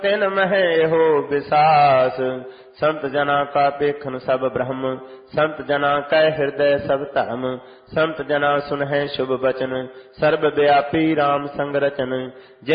ਤਿਨ ਮਹਿ ਇਹੋ ਵਿਸਾਸ। ਸੰਤ ਜਨਾ ਕਾ ਪੇਖਨ ਸਭ ਬ੍ਰਹਮ, ਸੰਤ ਜਨਾ ਕੈ ਹਿਰਦੈ ਸਭ ਧਰਮ। ਸੰਤ ਜਨਾ ਸੁਨਹਿ ਸ਼ੁਭ ਬਚਨ, ਸਰਬ ਵਿਆਪੀ ਰਾਮ ਸੰਗ ਰਚਨ।